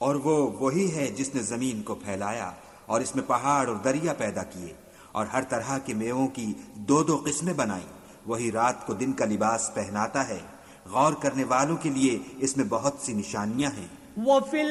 और वो वही है जिसने जमीन को फैलाया और इसमें पहाड़ और दरिया पैदा किए और हर तरह के मेवों की दो दो किस्में बनाई। वही रात को दिन का लिबास पहनाता है। गौर करने वालों के लिए इसमें बहुत सी निशानियां हैं।